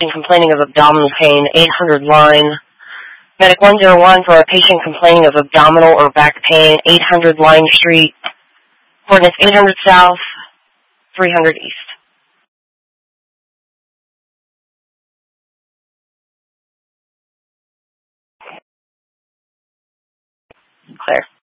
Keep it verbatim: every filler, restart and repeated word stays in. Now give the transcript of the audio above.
complaining of abdominal pain, eight hundred line. Medic one oh one for a patient complaining of abdominal or back pain, eight hundred Line Street. Coordinates eight hundred South, three hundred East. Claire.